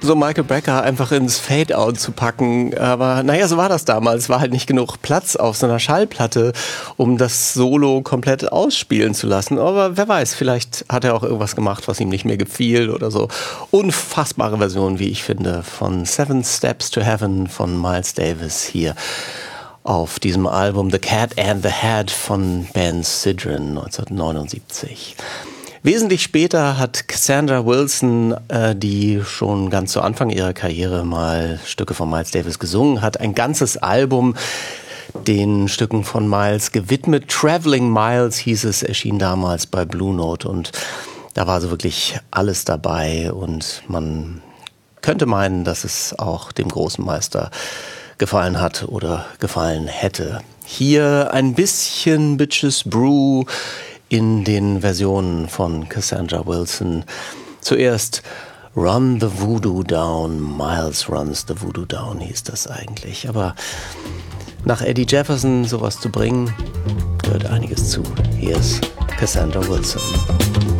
so Michael Brecker einfach ins Fade-Out zu packen. Aber naja, so war das damals. War halt nicht genug Platz auf so einer Schallplatte, um das Solo komplett ausspielen zu lassen. Aber wer weiß, vielleicht hat er auch irgendwas gemacht, was ihm nicht mehr gefiel oder so. Unfassbare Version, wie ich finde, von Seven Steps to Heaven von Miles Davis hier auf diesem Album The Cat and the Hat von Ben Sidran 1979. Wesentlich später hat Cassandra Wilson, die schon ganz zu Anfang ihrer Karriere mal Stücke von Miles Davis gesungen hat, ein ganzes Album den Stücken von Miles gewidmet. Traveling Miles hieß es, erschien damals bei Blue Note und da war so wirklich alles dabei und man könnte meinen, dass es auch dem großen Meister gefallen hat oder gefallen hätte. Hier ein bisschen Bitches Brew in den Versionen von Cassandra Wilson. Zuerst Run the Voodoo Down, Miles Runs the Voodoo Down hieß das eigentlich. Aber nach Eddie Jefferson sowas zu bringen, gehört einiges zu. Hier ist Cassandra Wilson.